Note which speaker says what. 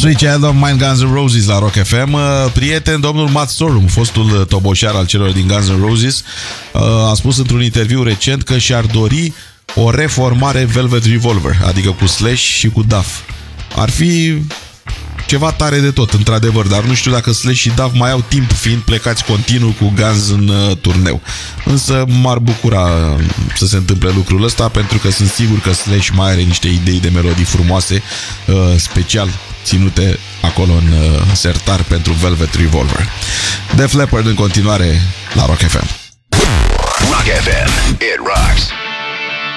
Speaker 1: Sweet Child of Mine, Guns N' Roses la Rock FM. Prieten, domnul Matt Sorum, fostul toboșar al celor din Guns N' Roses, a spus într-un interviu recent că și-ar dori o reformare Velvet Revolver, adică cu Slash și cu Duff. Ar fi ceva tare de tot, într-adevăr, dar nu știu dacă Slash și Duff mai au timp, fiind plecați continuu cu Guns în turneu. Însă m-ar bucura să se întâmple lucrul ăsta, pentru că sunt sigur că Slash mai are niște idei de melodii frumoase, special ținute acolo în sertar pentru Velvet Revolver. Def Leppard în continuare la Rock FM.
Speaker 2: Rock FM, it rocks.